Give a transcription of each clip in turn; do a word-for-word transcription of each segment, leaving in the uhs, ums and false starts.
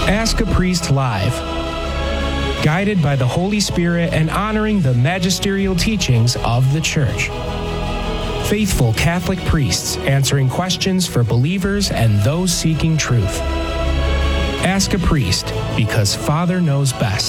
Ask a Priest Live. Guided by the Holy Spirit and honoring the magisterial teachings of the Church. Faithful Catholic priests answering questions for believers and those seeking truth. Ask a Priest, because Father knows best.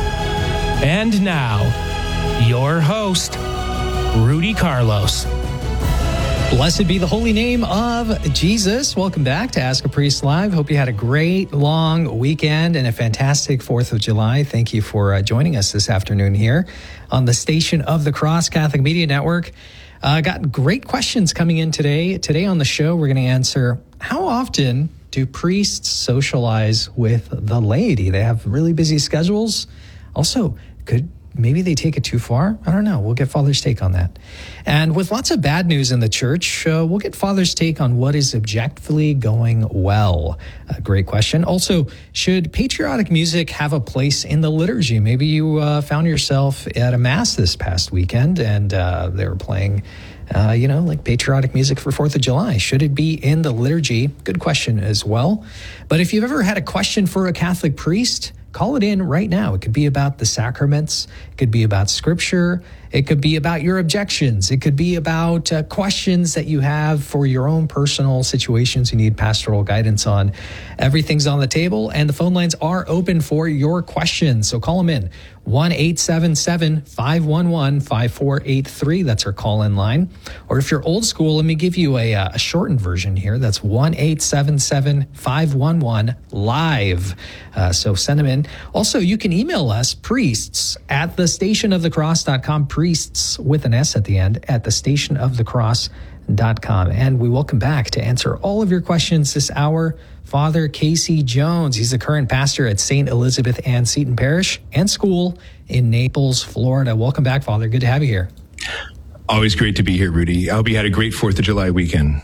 And now, your host, Rudy Carlos. Blessed be the holy name of Jesus. Welcome back to Ask a Priest Live. Hope you had a great long weekend and a fantastic fourth of July. Thank you for uh, joining us this afternoon here on the Station of the Cross Catholic Media Network. Uh, got great questions coming in today. Today on the show, we're going to answer, how often do priests socialize with the laity? They have really busy schedules. Also, could maybe they take it too far? I don't know. We'll get Father's take on that. And with lots of bad news in the church, uh, we'll get Father's take on what is objectively going well. A great question. Also, should patriotic music have a place in the liturgy? Maybe you uh, found yourself at a mass this past weekend and uh, they were playing, uh, you know, like patriotic music for fourth of July. Should it be in the liturgy? Good question as well. But if you've ever had a question for a Catholic priest, call it in right now. It could be about the sacraments. It could be about scripture. It could be about your objections. It could be about uh, questions that you have for your own personal situations you need pastoral guidance on. Everything's on the table, and the phone lines are open for your questions. So call them in. one eight seven seven, five one one, five four eight three. That's our call-in line. Or if you're old school, let me give you a, a shortened version here. That's one eight seven seven, five one one, live. Uh, so send them in. Also, you can email us, priests at the station of the cross dot com, priests with an S at the end, at the station of the cross dot com. And we welcome back to answer all of your questions this hour, Father Casey Jones. He's the current pastor at Saint Elizabeth Ann Seton Parish and School in Naples, Florida. Welcome back, Father. Good to have you here. Always great to be here, Rudy. I hope you had a great fourth of July weekend.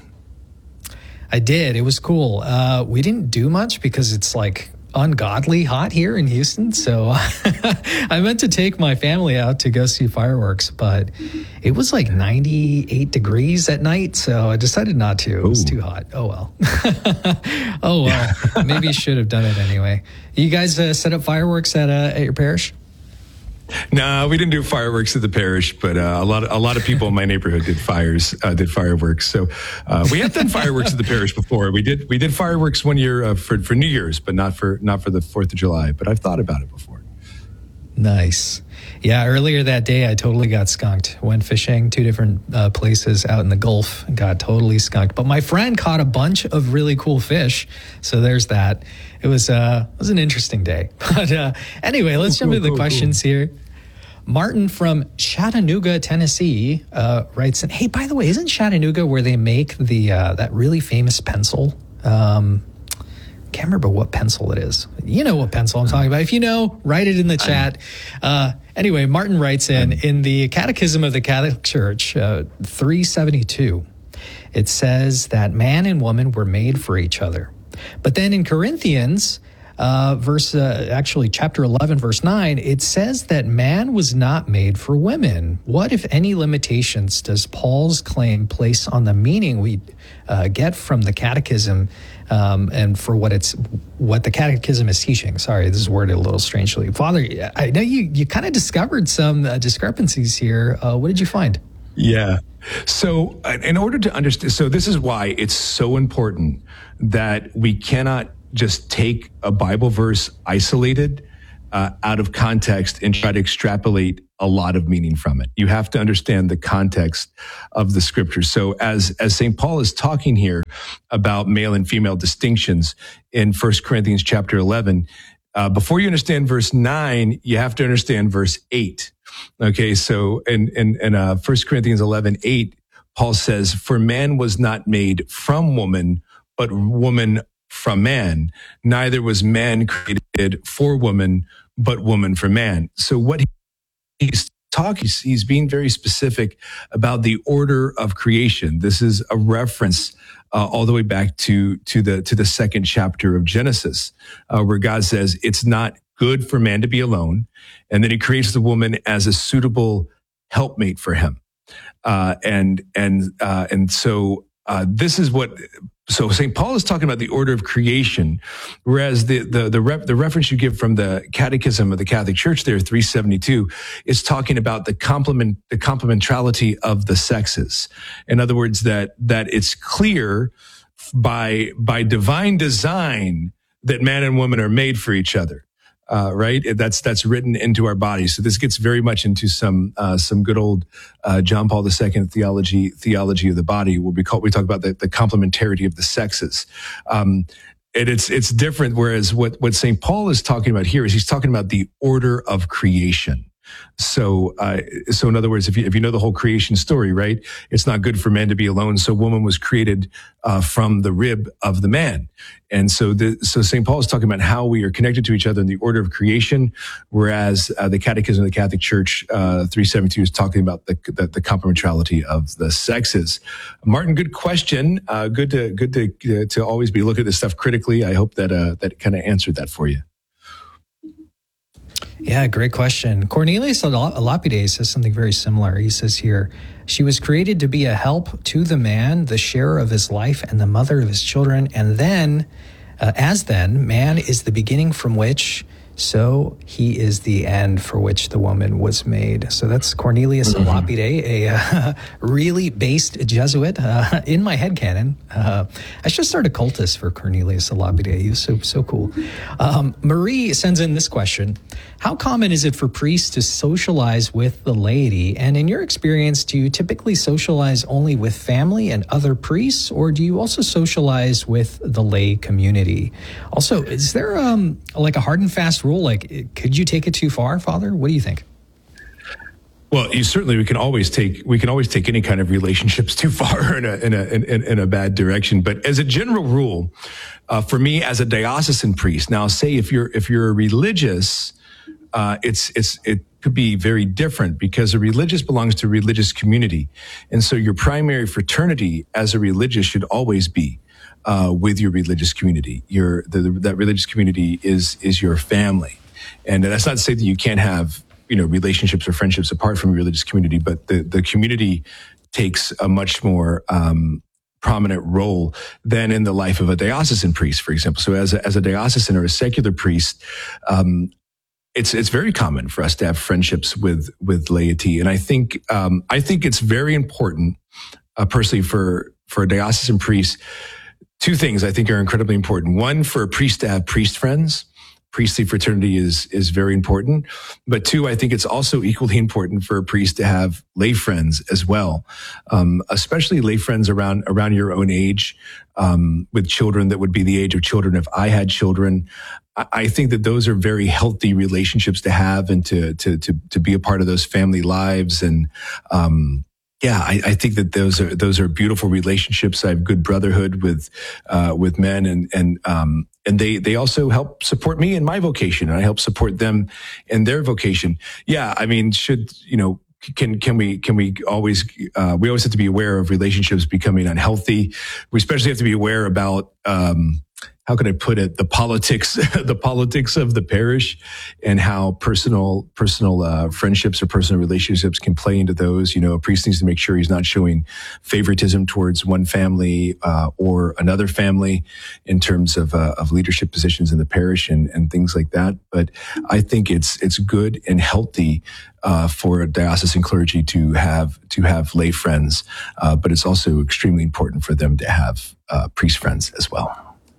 I did. It was cool. Uh, we didn't do much because it's like ungodly hot here in Houston. So I meant to take my family out to go see fireworks, but it was like ninety-eight degrees at night. So I decided not to. It was Ooh. too hot. Oh, well. oh, well. Maybe you should have done it anyway. You guys uh, set up fireworks at, uh, at your parish? No, we didn't do fireworks at the parish, but uh, a lot of, a lot of people in my neighborhood did fires, uh, did fireworks. So uh, we have done fireworks at the parish before. We did we did fireworks one year uh, for for New Year's, but not for not for the fourth of July. But I've thought about it before. Nice. Yeah, earlier that day, I totally got skunked. Went fishing, two different uh, places out in the Gulf, got totally skunked. But my friend caught a bunch of really cool fish, so there's that. It was uh, it was an interesting day. But uh, anyway, let's jump into the questions here. Martin from Chattanooga, Tennessee, uh, writes in, hey, by the way, isn't Chattanooga where they make the uh, that really famous pencil? Um, can't remember what pencil it is. You know what pencil I'm talking about. If you know, write it in the chat. Uh, anyway, Martin writes in, in the Catechism of the Catholic Church, uh, three seventy-two, it says that man and woman were made for each other. But then in Corinthians, uh, verse uh, actually chapter eleven, verse nine, it says that man was not made for women. What, if any, limitations does Paul's claim place on the meaning we uh, get from the Catechism um, and for what it's what the Catechism is teaching? Sorry, this is worded a little strangely. Father, I know you you kind of discovered some uh, discrepancies here. Uh, what did you find? Yeah. So in order to understand, so this is why it's so important that we cannot just take a Bible verse isolated uh, out of context and try to extrapolate a lot of meaning from it. You have to understand the context of the scriptures. So as, as Saint Paul is talking here about male and female distinctions in First Corinthians chapter eleven, uh, before you understand verse nine, you have to understand verse eight. Okay, so in, in, in uh, First Corinthians eleven, eight, Paul says, for man was not made from woman, but woman from man. Neither was man created for woman, but woman for man. So what he's talking, he's being very specific about the order of creation. This is a reference uh, all the way back to, to the, to the second chapter of Genesis, uh, where God says it's not good for man to be alone. And then he creates the woman as a suitable helpmate for him. Uh, and, and, uh, and so, uh, this is what so Saint Paul is talking about the order of creation, whereas the the the, rep, the reference you give from the Catechism of the Catholic Church there, three seventy-two, is talking about the complement the complementarity of the sexes. In other words, that that it's clear by by divine design that man and woman are made for each other. Uh, right? That's, that's written into our bodies. So this gets very much into some, uh, some good old, uh, John Paul the Second theology, theology of the body, where we call, we talk about the, the complementarity of the sexes. Um, and it's, it's different. Whereas what, what Saint Paul is talking about here is he's talking about the order of creation. So, uh, so in other words, if you, if you know the whole creation story, right, it's not good for man to be alone. So woman was created, uh, from the rib of the man. And so the, so Saint Paul is talking about how we are connected to each other in the order of creation, whereas, uh, the Catechism of the Catholic Church, uh, three seventy-two is talking about the, the, the complementarity of the sexes. Martin, good question. Uh, good to, good to, uh, to always be looking at this stuff critically. I hope that, uh, that kind of answered that for you. Yeah, great question. Cornelius Lapide says something very similar. He says here, she was created to be a help to the man, the sharer of his life and the mother of his children. And then, uh, as then, man is the beginning from which, so he is the end for which the woman was made. So that's Cornelius mm-hmm. Lapide, a uh, really based Jesuit uh, in my headcanon. Uh, I should start a cultist for Cornelius Lapide. He was so, so cool. Um, Marie sends in this question. How common is it for priests to socialize with the laity? And in your experience, do you typically socialize only with family and other priests, or do you also socialize with the lay community? Also, is there um, like a hard and fast rule? Like, could you take it too far, Father? What do you think? Well, you certainly we can always take we can always take any kind of relationships too far in a in a in, in a bad direction. But as a general rule, uh, for me as a diocesan priest, now say if you're if you're a religious, uh, it's it's it could be very different because a religious belongs to a religious community, and so your primary fraternity as a religious should always be Uh, with your religious community. Your the, the, that religious community is is your family, and that's not to say that you can't have you know relationships or friendships apart from your religious community, but the the community takes a much more um, prominent role than in the life of a diocesan priest, for example. So as a, as a diocesan or a secular priest, um, it's it's very common for us to have friendships with with laity, and I think um, I think it's very important, uh, personally, for for a diocesan priest. Two things I think are incredibly important. One, for a priest to have priest friends. Priestly fraternity is is very important. But two, I think it's also equally important for a priest to have lay friends as well, um, especially lay friends around around your own age, um, with children that would be the age of children if I had children. I, I think that those are very healthy relationships to have and to to to to be a part of those family lives. And um, Yeah, I, I think that those are those are beautiful relationships. I have good brotherhood with uh, with men, and and um, and they they also help support me in my vocation, and I help support them in their vocation. Yeah, I mean, should you know? Can can we can we always uh, we always have to be aware of relationships becoming unhealthy. We especially have to be aware about. Um, How can I put it? The politics, the politics of the parish, and how personal, personal uh, friendships or personal relationships can play into those. You know, a priest needs to make sure he's not showing favoritism towards one family uh, or another family in terms of uh, of leadership positions in the parish and, and things like that. But I think it's it's good and healthy uh, for a diocesan clergy to have to have lay friends, uh, but it's also extremely important for them to have uh, priest friends as well.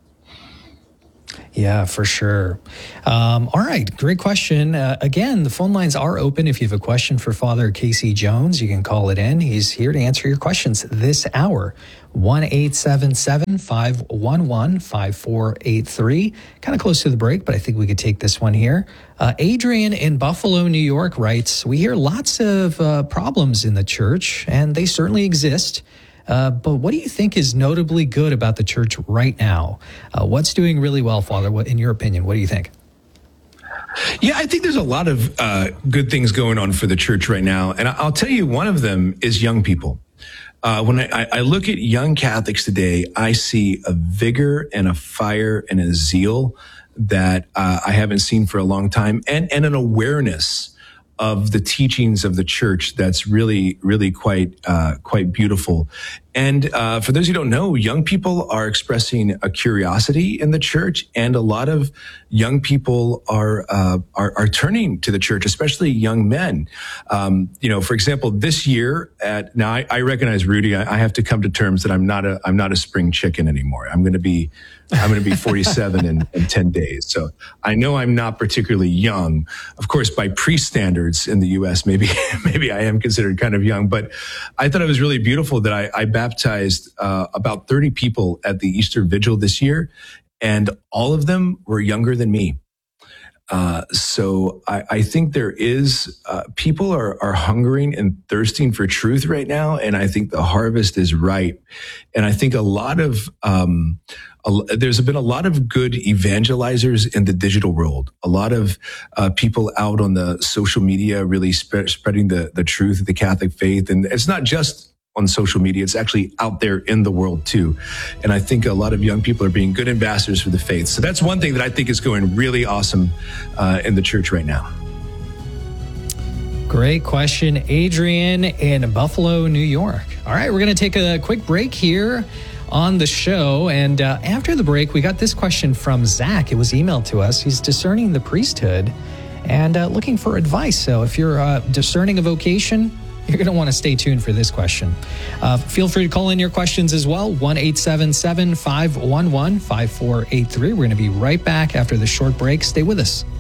Yeah, for sure. Um, all right. Great question. Uh, again, the phone lines are open. If you have a question for Father Casey Jones, you can call it in. He's here to answer your questions this hour. one eight seven seven, five one one, five four eight three. Kind of close to the break, but I think we could take this one here. Uh, Adrian in Buffalo, New York writes, we hear lots of uh, problems in the church, and they certainly exist. Uh, but what do you think is notably good about the church right now? Uh, what's doing really well, Father? What, in your opinion, what do you think? Yeah, I think there's a lot of uh, good things going on for the church right now. And I'll tell you, one of them is young people. Uh, when I, I look at young Catholics today, I see a vigor and a fire and a zeal that uh, I haven't seen for a long time, and, and an awareness of the teachings of the church that's really, really quite, uh, quite beautiful. And uh, for those who don't know, young people are expressing a curiosity in the church, and a lot of young people are uh, are, are turning to the church, especially young men. Um, you know, for example, this year at now, I, I recognize Rudy. I, I have to come to terms that I'm not a I'm not a spring chicken anymore. I'm going to be I'm going to be forty-seven in, in ten days. So I know I'm not particularly young. Of course, by priest standards in the U S, maybe maybe I am considered kind of young. But I thought it was really beautiful that I, I baptized uh, about thirty people at the Easter Vigil this year, and all of them were younger than me. Uh, so I, I think there is, uh, people are, are hungering and thirsting for truth right now. And I think the harvest is ripe. And I think a lot of, um, a, there's been a lot of good evangelizers in the digital world. A lot of, uh, people out on the social media really spread, spreading the, the truth of the Catholic faith. And it's not just on social media, it's actually out there in the world too. And I think a lot of young people are being good ambassadors for the faith. So that's one thing that I think is going really awesome uh, in the church right now. Great question, Adrian in Buffalo, New York. All right, we're going to take a quick break here on the show. And uh, after the break, we got this question from Zach. It was emailed to us. He's discerning the priesthood and uh, looking for advice. So if you're uh, discerning a vocation, you're going to want to stay tuned for this question. Uh, feel free to call in your questions as well. one eight seven seven, five one one, five four eight three. We're going to be right back after the short break. Stay with us.